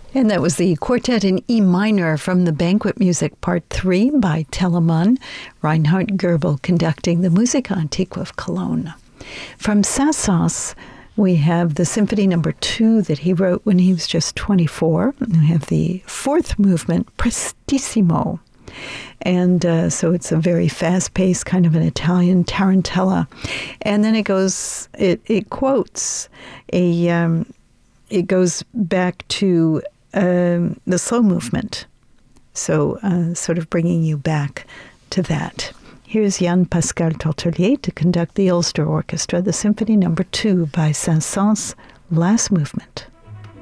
And that was the Quartet in E minor from the Banquet Music Part 3 by Telemann, Reinhard Goebel conducting the Musica Antiqua of Cologne. From Saint-Saëns, we have the Symphony No. 2 that he wrote when he was just 24. We have the fourth movement, Prestissimo. And so it's a very fast-paced, kind of an Italian tarantella. And then it quotes it goes back to the slow movement. So sort of bringing you back to that. Here's Jan-Pascal Tortelier to conduct the Ulster Orchestra, the Symphony No. 2 by Saint-Saëns, last movement.